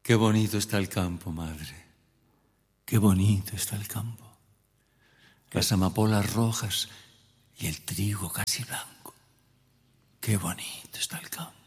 Qué bonito está el campo, madre. Qué bonito está el campo. Las amapolas rojas y el trigo casi blanco. Qué bonito está el campo.